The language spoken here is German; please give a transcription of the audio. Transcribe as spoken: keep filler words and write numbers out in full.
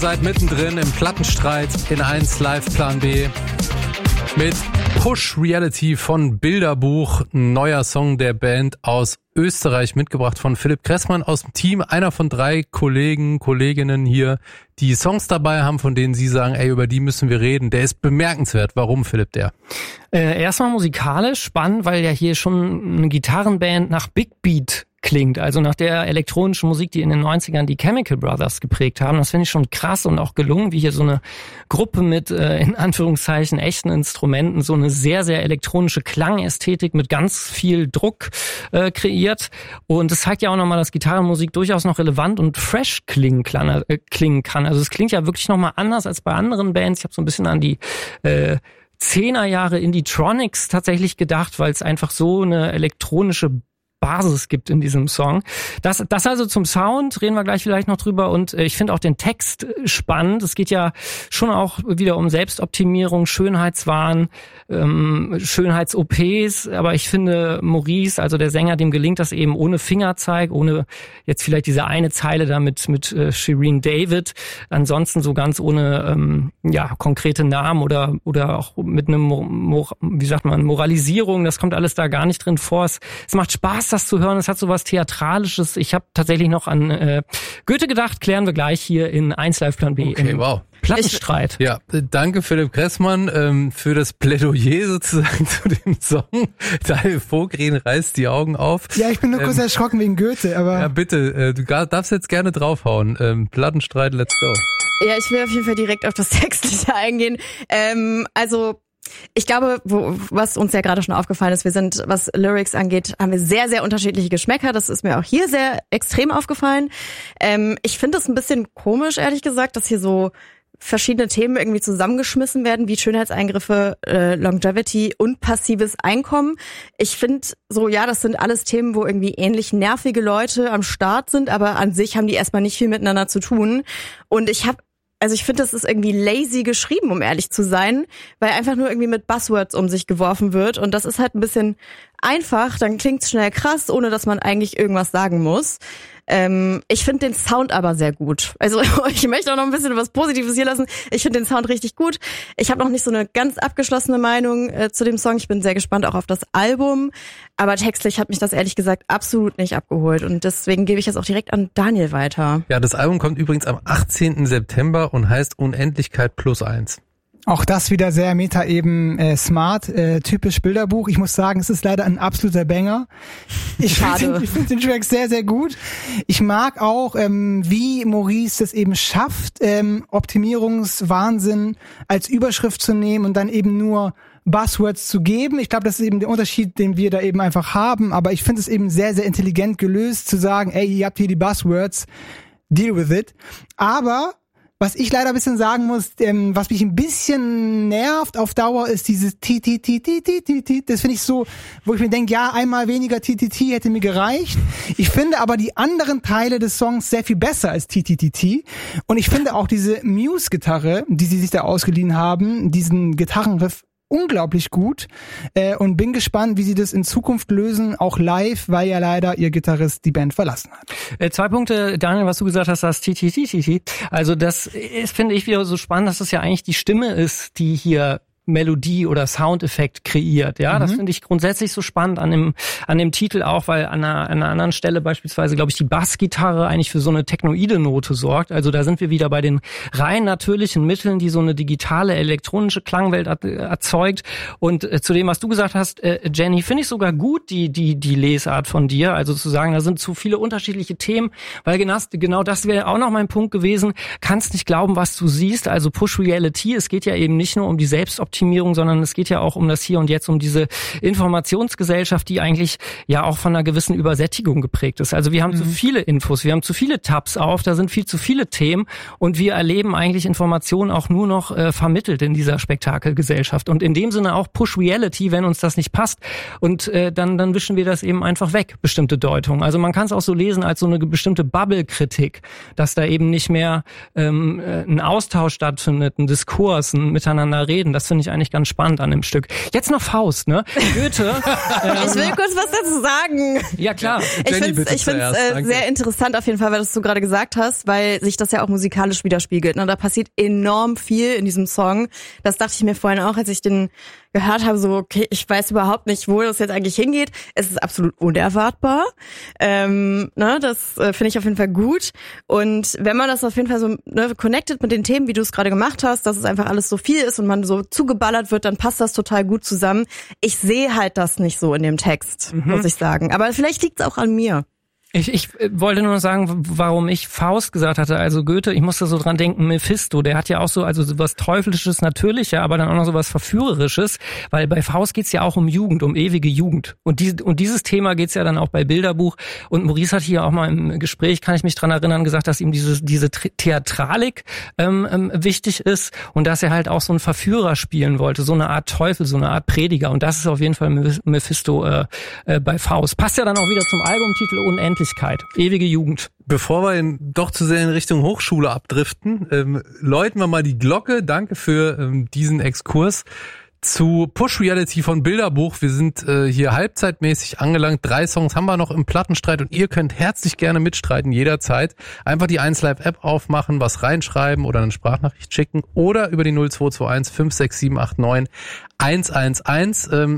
Seid mittendrin im Plattenstreit in eins Live Plan B mit Push Reality von Bilderbuch, ein neuer Song der Band aus Österreich, mitgebracht von Philipp Kressmann aus dem Team, einer von drei Kollegen, Kolleginnen hier, die Songs dabei haben, von denen sie sagen, ey, über die müssen wir reden. Der ist bemerkenswert. Warum, Philipp, der? Äh, erstmal musikalisch spannend, weil ja hier schon eine Gitarrenband nach Big Beat klingt, also nach der elektronischen Musik, die in den neunzigern die Chemical Brothers geprägt haben. Das finde ich schon krass und auch gelungen, wie hier so eine Gruppe mit, äh, in Anführungszeichen, echten Instrumenten, so eine sehr, sehr elektronische Klangästhetik mit ganz viel Druck äh, kreiert. Und es zeigt ja auch nochmal, dass Gitarrenmusik durchaus noch relevant und fresh klingen kann. Äh, klingen kann. Also es klingt ja wirklich nochmal anders als bei anderen Bands. Ich habe so ein bisschen an die äh, Zehnerjahre Indie-Tronics tatsächlich gedacht, weil es einfach so eine elektronische Basis gibt in diesem Song. Das, das also zum Sound, reden wir gleich vielleicht noch drüber, und äh, ich finde auch den Text spannend. Es geht ja schon auch wieder um Selbstoptimierung, Schönheitswahn, ähm, Schönheits-O Ps, aber ich finde Maurice, also der Sänger, dem gelingt das eben ohne Fingerzeig, ohne jetzt vielleicht diese eine Zeile da mit, mit äh, Shireen David, ansonsten so ganz ohne ähm, ja konkrete Namen oder oder auch mit einem, Mor- wie sagt man, Moralisierung, das kommt alles da gar nicht drin vor. Es, es macht Spaß, das zu hören. Es hat so was Theatralisches. Ich habe tatsächlich noch an äh, Goethe gedacht. Klären wir gleich hier in eins Live Plan B. Okay, wow. Plattenstreit. Ich, ja, danke Philipp Kressmann ähm, für das Plädoyer sozusagen zu dem Song. Daniel Vogren reißt die Augen auf. Ja, ich bin nur kurz ähm, erschrocken wegen Goethe, aber... Ja, bitte, äh, du darfst jetzt gerne draufhauen. Ähm, Plattenstreit, let's go. Ja, ich will auf jeden Fall direkt auf das Textliche eingehen. Ähm, also... Ich glaube, wo, was uns ja gerade schon aufgefallen ist, wir sind, was Lyrics angeht, haben wir sehr, sehr unterschiedliche Geschmäcker. Das ist mir auch hier sehr extrem aufgefallen. Ähm, ich finde es ein bisschen komisch, ehrlich gesagt, dass hier so verschiedene Themen irgendwie zusammengeschmissen werden, wie Schönheitseingriffe, äh, Longevity und passives Einkommen. Ich finde so, ja, das sind alles Themen, wo irgendwie ähnlich nervige Leute am Start sind, aber an sich haben die erstmal nicht viel miteinander zu tun. Und ich habe Also ich finde, das ist irgendwie lazy geschrieben, um ehrlich zu sein, weil einfach nur irgendwie mit Buzzwords um sich geworfen wird, und das ist halt ein bisschen einfach, dann klingt's schnell krass, ohne dass man eigentlich irgendwas sagen muss. Ähm, ich finde den Sound aber sehr gut. Also ich möchte auch noch ein bisschen was Positives hier lassen. Ich finde den Sound richtig gut. Ich habe noch nicht so eine ganz abgeschlossene Meinung äh, zu dem Song. Ich bin sehr gespannt auch auf das Album. Aber textlich hat mich das ehrlich gesagt absolut nicht abgeholt. Und deswegen gebe ich jetzt auch direkt an Daniel weiter. Ja, das Album kommt übrigens am achtzehnten September und heißt Unendlichkeit plus eins. Auch das wieder sehr meta eben äh, smart, äh, typisch Bilderbuch. Ich muss sagen, es ist leider ein absoluter Banger. Ich finde den, ich find den Track sehr, sehr gut. Ich mag auch, ähm, wie Maurice das eben schafft, ähm, Optimierungswahnsinn als Überschrift zu nehmen und dann eben nur Buzzwords zu geben. Ich glaube, das ist eben der Unterschied, den wir da eben einfach haben. Aber ich finde es eben sehr, sehr intelligent gelöst, zu sagen, ey, ihr habt hier die Buzzwords, deal with it. Aber was ich leider ein bisschen sagen muss, ähm, was mich ein bisschen nervt auf Dauer, ist dieses T T T T T T T. Das finde ich so, wo ich mir denke, ja, einmal weniger T T T hätte mir gereicht. Ich finde aber die anderen Teile des Songs sehr viel besser als T T T T. Und ich finde auch diese Muse-Gitarre, die sie sich da ausgeliehen haben, diesen Gitarrenriff, unglaublich gut, äh, und bin gespannt, wie sie das in Zukunft lösen, auch live, weil ja leider ihr Gitarrist die Band verlassen hat. Äh, zwei Punkte, Daniel, was du gesagt hast, das T T T T T. Also das ist, finde ich, wieder so spannend, dass das ja eigentlich die Stimme ist, die hier Melodie oder Soundeffekt kreiert. Ja, mhm. Das finde ich grundsätzlich so spannend an dem an dem Titel auch, weil an einer, an einer anderen Stelle beispielsweise, glaube ich, die Bassgitarre eigentlich für so eine technoide Note sorgt. Also da sind wir wieder bei den rein natürlichen Mitteln, die so eine digitale, elektronische Klangwelt erzeugt. Und äh, zu dem, was du gesagt hast, äh, Jenny, finde ich sogar gut, die die die Lesart von dir. Also zu sagen, da sind zu viele unterschiedliche Themen, weil genau, genau das wäre auch noch mein Punkt gewesen. Kannst nicht glauben, was du siehst. Also Push Reality, es geht ja eben nicht nur um die Selbstoptimierung, Optimierung, sondern es geht ja auch um das Hier und Jetzt, um diese Informationsgesellschaft, die eigentlich ja auch von einer gewissen Übersättigung geprägt ist. Also wir haben mhm. zu viele Infos, wir haben zu viele Tabs auf, da sind viel zu viele Themen, und wir erleben eigentlich Informationen auch nur noch äh, vermittelt in dieser Spektakelgesellschaft. Und in dem Sinne auch Push Reality, wenn uns das nicht passt, und äh, dann dann wischen wir das eben einfach weg, bestimmte Deutungen. Also man kann es auch so lesen als so eine bestimmte Bubble-Kritik, dass da eben nicht mehr ähm, ein Austausch stattfindet, ein Diskurs, ein Miteinander reden. Das finde finde ich eigentlich ganz spannend an dem Stück. Jetzt noch Faust, ne? Goethe. ähm, ich will kurz was dazu sagen. Ja, klar. Ich finde es ich find's, äh, sehr interessant auf jeden Fall, weil du gerade gesagt hast, weil sich das ja auch musikalisch widerspiegelt. Ne? Da passiert enorm viel in diesem Song. Das dachte ich mir vorhin auch, als ich den gehört habe, so, okay, ich weiß überhaupt nicht, wo das jetzt eigentlich hingeht. Es ist absolut unerwartbar. Ähm, ne, das äh, finde ich auf jeden Fall gut. Und wenn man das auf jeden Fall so ne, connected mit den Themen, wie du es gerade gemacht hast, dass es einfach alles so viel ist und man so zugeballert wird, dann passt das total gut zusammen. Ich sehe halt das nicht so in dem Text, mhm. muss ich sagen. Aber vielleicht liegt es auch an mir. Ich, ich wollte nur noch sagen, warum ich Faust gesagt hatte, also Goethe, ich musste so dran denken, Mephisto, der hat ja auch so, also sowas Teuflisches, Natürliches, aber dann auch noch sowas Verführerisches, weil bei Faust geht's ja auch um Jugend, um ewige Jugend. Und, die, und dieses Thema geht's ja dann auch bei Bilderbuch. Und Maurice hat hier auch mal im Gespräch, kann ich mich dran erinnern, gesagt, dass ihm diese, diese Theatralik ähm, ähm, wichtig ist und dass er halt auch so einen Verführer spielen wollte, so eine Art Teufel, so eine Art Prediger. Und das ist auf jeden Fall Mephisto äh, äh, bei Faust. Passt ja dann auch wieder zum Albumtitel Unendlich. Ewige Jugend. Bevor wir in, doch zu sehr in Richtung Hochschule abdriften, ähm, läuten wir mal die Glocke. Danke für ähm, diesen Exkurs zu Push Reality von Bilderbuch. Wir sind äh, hier halbzeitmäßig angelangt. Drei Songs haben wir noch im Plattenstreit und ihr könnt herzlich gerne mitstreiten, jederzeit. Einfach die eins Live App aufmachen, was reinschreiben oder eine Sprachnachricht schicken oder über die null zwei zwei eins fünf sechs sieben acht neun eins eins eins. Ähm,